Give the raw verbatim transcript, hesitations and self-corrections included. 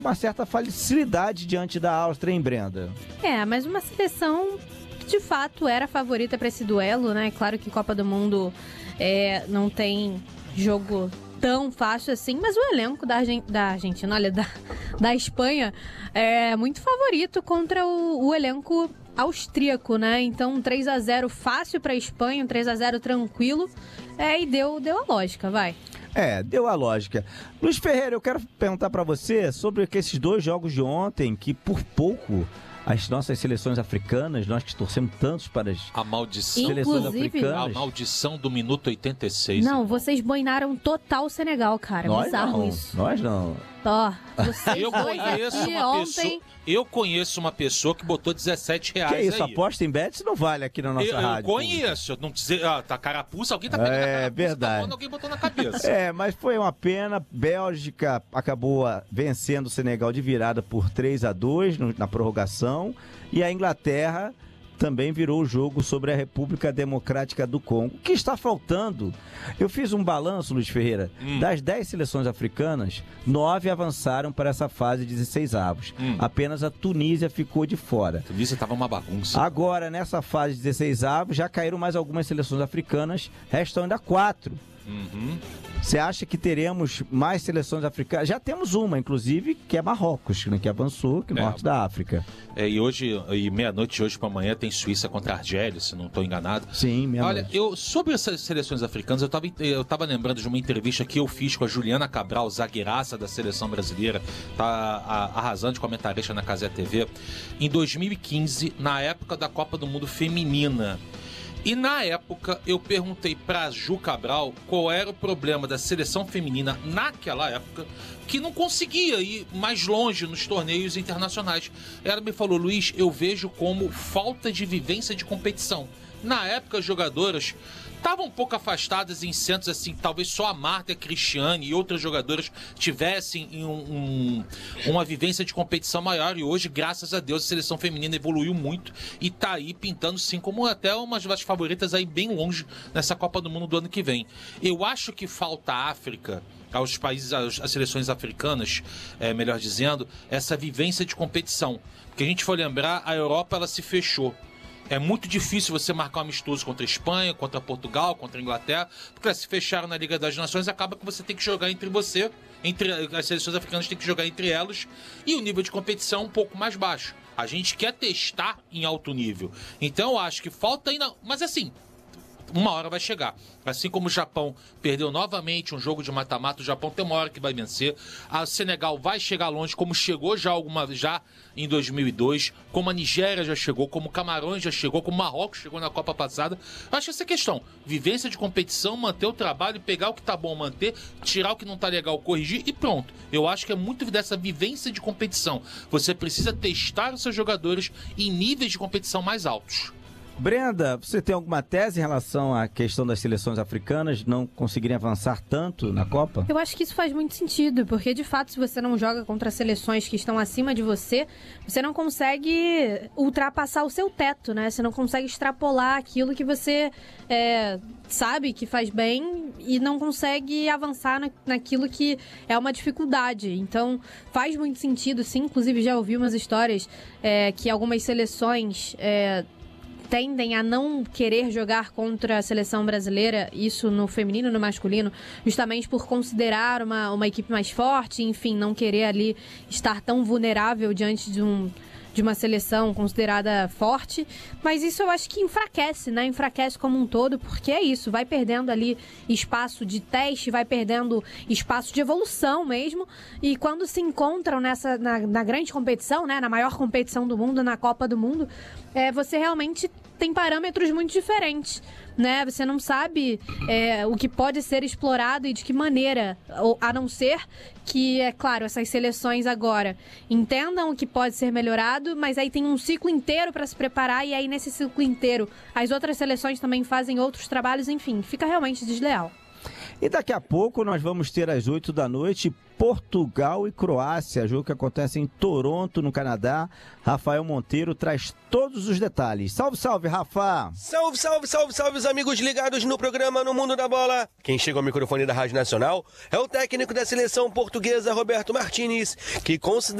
uma certa facilidade diante da Áustria, hein, Brenda? É, mas uma seleção que de fato era a favorita para esse duelo, né? Claro que Copa do Mundo é, não tem jogo tão fácil assim, mas o elenco da, Argen- da Argentina, olha, da, da Espanha é muito favorito contra o, o elenco austríaco, né? Então três a zero fácil para a Espanha, um três a zero tranquilo, é, e deu, deu a lógica, vai. É, deu a lógica. Luiz Ferreira, eu quero perguntar para você sobre esses dois jogos de ontem, que por pouco as nossas seleções africanas, nós que torcemos tantos para as A maldição. seleções Inclusive- africanas. A maldição do minuto oitenta e seis. Não, irmão. vocês boinaram total o Senegal, cara. Nós Bizarro não, isso. nós não. Ó, vocês Eu dois conheço aqui uma ontem... pessoa. Eu conheço uma pessoa que botou dezessete reais. Que isso, aí. aposta em bets não vale aqui na nossa eu, eu rádio. conheço. Não dizer, ah, tá carapuça, alguém tá pegando É, a carapuça verdade. da mão, alguém botou na cabeça. É, mas foi uma pena. Bélgica acabou ah, vencendo o Senegal de virada por três a dois no- na prorrogação. E a Inglaterra também virou o jogo sobre a República Democrática do Congo. O que está faltando? Eu fiz um balanço, Luiz Ferreira. Hum. Das dez seleções africanas, nove avançaram para essa fase de dezesseis avos. Hum. Apenas a Tunísia ficou de fora. Tunísia tava uma bagunça. Agora, nessa fase de dezesseis avos, já caíram mais algumas seleções africanas, restam ainda quatro. Uhum. Você acha que teremos mais seleções africanas? Já temos uma, inclusive, que é Marrocos, né, que avançou, que é É. norte da África. É, e hoje, e meia-noite de hoje para amanhã, tem Suíça contra a Argélia, se não estou enganado. Sim, minha Olha, noite. eu, sobre essas seleções africanas, eu estava eu tava lembrando de uma entrevista que eu fiz com a Juliana Cabral, zagueiraça da seleção brasileira, tá a- arrasando de comentarista na Cazé T V, em dois mil e quinze, na época da Copa do Mundo Feminina. E na época eu perguntei pra Ju Cabral qual era o problema da seleção feminina naquela época, que não conseguia ir mais longe nos torneios internacionais. Ela me falou: Luiz, eu vejo como falta de vivência de competição. Na época, as jogadoras estavam um pouco afastadas em centros assim, talvez só a Marta, a Cristiane e outras jogadoras tivessem um, um, uma vivência de competição maior. E hoje, graças a Deus, a seleção feminina evoluiu muito e tá aí pintando sim como até umas das favoritas aí bem longe nessa Copa do Mundo do ano que vem. Eu acho que falta à África, aos países, às, às seleções africanas, é, melhor dizendo, essa vivência de competição. Porque a gente for lembrar, a Europa ela se fechou. É muito difícil você marcar um amistoso contra a Espanha, contra Portugal, contra a Inglaterra, porque se fecharam na Liga das Nações, acaba que você tem que jogar entre você, entre as seleções africanas tem que jogar entre elas, e o nível de competição é um pouco mais baixo. A gente quer testar em alto nível. Então eu acho que falta ainda... Mas assim, uma hora vai chegar. Assim como o Japão perdeu novamente um jogo de mata-mata, o Japão tem uma hora que vai vencer. A Senegal vai chegar longe, como chegou já alguma já em dois mil e dois, como a Nigéria já chegou, como o Camarões já chegou, como o Marrocos chegou na Copa passada. Eu acho essa questão, vivência de competição, manter o trabalho, pegar o que tá bom, manter, tirar o que não tá legal, corrigir e pronto. Eu acho que é muito dessa vivência de competição. Você precisa testar os seus jogadores em níveis de competição mais altos. Brenda, você tem alguma tese em relação à questão das seleções africanas não conseguirem avançar tanto na Copa? Eu acho que isso faz muito sentido, porque de fato, se você não joga contra seleções que estão acima de você, você não consegue ultrapassar o seu teto, né? Você não consegue extrapolar aquilo que você é, sabe que faz bem e não consegue avançar na, naquilo que é uma dificuldade. Então, faz muito sentido, sim. Inclusive, já ouvi umas histórias é, que algumas seleções... É, tendem a não querer jogar contra a seleção brasileira, isso no feminino e no masculino, justamente por considerar uma, uma equipe mais forte, enfim, não querer ali estar tão vulnerável diante de um... de uma seleção considerada forte, mas isso eu acho que enfraquece, né? Enfraquece como um todo, porque é isso, vai perdendo ali espaço de teste, vai perdendo espaço de evolução mesmo, e quando se encontram nessa, na, na grande competição, né? Na maior competição do mundo, na Copa do Mundo, é, você realmente tem parâmetros muito diferentes, né? Você não sabe é, o que pode ser explorado e de que maneira, ou, a não ser que, é claro, essas seleções agora entendam o que pode ser melhorado, mas aí tem um ciclo inteiro para se preparar e aí nesse ciclo inteiro as outras seleções também fazem outros trabalhos, enfim, fica realmente desleal. E daqui a pouco nós vamos ter às oito da noite Portugal e Croácia, jogo que acontece em Toronto, no Canadá. Rafael Monteiro traz todos os detalhes. Salve, salve, Rafa! Salve, salve, salve, salve os amigos ligados no programa No Mundo da Bola. Quem chega ao microfone da Rádio Nacional é o técnico da seleção portuguesa, Roberto Martínez, que considera